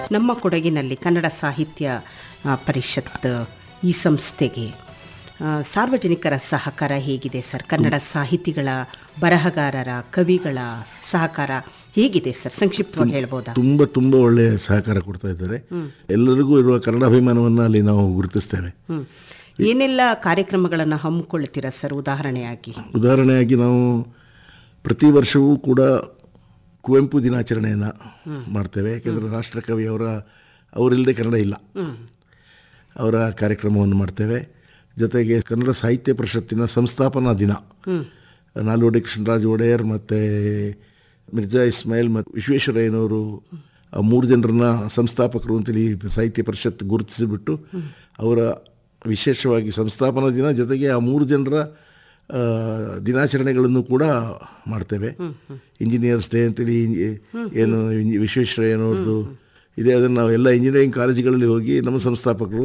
ನಮ್ಮ ಕೊಡಗಿನಲ್ಲಿ ಕನ್ನಡ ಸಾಹಿತ್ಯ ಪರಿಷತ್ ಈ ಸಂಸ್ಥೆಗೆ ಸಾರ್ವಜನಿಕರ ಸಹಕಾರ ಹೇಗಿದೆ ಸರ್? ಕನ್ನಡ ಸಾಹಿತಿಗಳ, ಬರಹಗಾರರ, ಕವಿಗಳ ಸಹಕಾರ ಹೇಗಿದೆ ಸರ್? ಸಂಕ್ಷಿಪ್ತವಾಗಿ ಹೇಳ್ಬೋದಾ? ತುಂಬ ಒಳ್ಳೆಯ ಸಹಕಾರ ಕೊಡ್ತಾ ಇದ್ದಾರೆ. ಎಲ್ಲರಿಗೂ ಇರುವ ಕನ್ನಡ ಅಭಿಮಾನವನ್ನು ಅಲ್ಲಿ ನಾವು ಗುರುತಿಸ್ತೇವೆ. ಏನೆಲ್ಲ ಕಾರ್ಯಕ್ರಮಗಳನ್ನು ಹಮ್ಮಿಕೊಳ್ತೀರಾ ಸರ್? ಉದಾಹರಣೆಯಾಗಿ ನಾವು ಪ್ರತಿ ವರ್ಷವೂ ಕೂಡ ಕುವೆಂಪು ದಿನಾಚರಣೆಯನ್ನು ಮಾಡ್ತೇವೆ. ಯಾಕೆಂದರೆ ರಾಷ್ಟ್ರಕವಿ ಅವರಿಲ್ಲದೆ ಕನ್ನಡ ಇಲ್ಲ. ಅವರ ಕಾರ್ಯಕ್ರಮವನ್ನು ಮಾಡ್ತೇವೆ. ಜೊತೆಗೆ ಕನ್ನಡ ಸಾಹಿತ್ಯ ಪರಿಷತ್ತಿನ ಸಂಸ್ಥಾಪನಾ ದಿನ, ನಾಲ್ವಡಿ ಕೃಷ್ಣರಾಜ ಒಡೆಯರ್ ಮತ್ತು ಮಿರ್ಜಾ ಇಸ್ಮಾಯಿಲ್ ಮತ್ತು ವಿಶ್ವೇಶ್ವರಯ್ಯನವರು ಆ 3 ಜನರನ್ನ ಸಂಸ್ಥಾಪಕರು ಅಂತೇಳಿ ಸಾಹಿತ್ಯ ಪರಿಷತ್ ಗುರುತಿಸಿಬಿಟ್ಟು ಅವರ ವಿಶೇಷವಾಗಿ ಸಂಸ್ಥಾಪನಾ ದಿನ ಜೊತೆಗೆ ಆ 3 ಜನರ ದಿನಾಚರಣೆಗಳನ್ನು ಕೂಡ ಮಾಡ್ತೇವೆ. ಇಂಜಿನಿಯರ್ಸ್ ಡೇ ಅಂತೇಳಿ ಏನು ವಿಶ್ವೇಶ್ವರಯ್ಯನವ್ರದ್ದು ಇದೆ, ಅದನ್ನು ನಾವು ಎಲ್ಲ ಇಂಜಿನಿಯರಿಂಗ್ ಕಾಲೇಜುಗಳಲ್ಲಿ ಹೋಗಿ ನಮ್ಮ ಸಂಸ್ಥಾಪಕರು